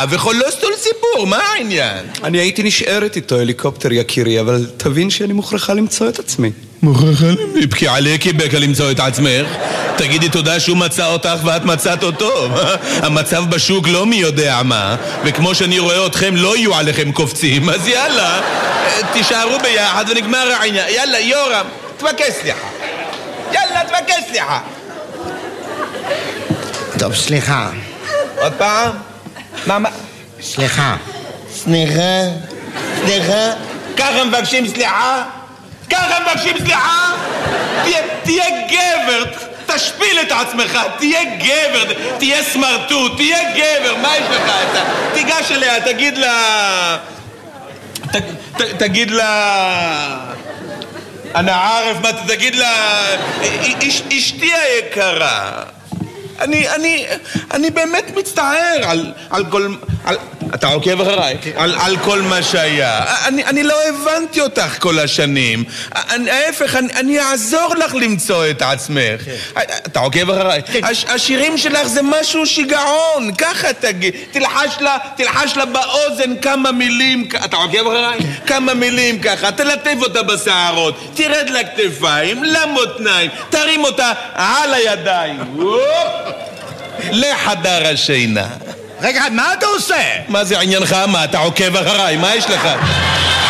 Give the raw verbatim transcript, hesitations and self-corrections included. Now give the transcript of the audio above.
וחולוס תול סיפור, מה העניין? אני הייתי נשארת איתו הליקופטר יקירי, אבל תבין שאני מוכרחה למצוא את עצמי. מוכרחה? יבכי עליקי בקה למצוא את עצמך. תגידי תודה שהוא מצא אותך ואת מצאת אותו. המצב בשוק לא מי יודע מה, וכמו שאני רואה אתכם לא יהיו עליכם קופצים, אז יאללה, תישארו ביחד ונגמר העניין. יאללה, יורם, תבקש סליחה. יאללה, תבקש סליחה. טוב, סליחה. עוד פעם? מה, מה? סליחה. סליחה? סליחה? ככה מבקשים סליחה? ככה מבקשים סליחה? תהיה, תהיה גבר, תשפיל את עצמך, תהיה גבר, תהיה סמרטוט, תהיה גבר, מה יש לך? אתה, תיגש אליה, תגיד לה... ת, ת, תגיד לה... אנא ערף, מה תגיד לה... אש, אשתי היקרה. אני, אני, אני באמת מצטער על, על כל... על, אתה עוקב אחריי? על, על כל מה שהיה. אני, אני לא הבנתי אותך כל השנים. אני, ההפך, אני, אני אעזור לך למצוא את עצמך. אתה עוקב אחריי? הש, השירים שלך זה משהו שיגעון. ככה תגיד. תלחש לה, תלחש לה באוזן כמה מילים. אתה עוקב אחריי? כמה מילים ככה. תלטף אותה בשערות. תרד לכתפיים, למותניים. תרים אותה על הידיים. לחדר השינה. רגע, מה אתה עושה? מה זה עניינך? מה, אתה עוקב אחריי? מה יש לך?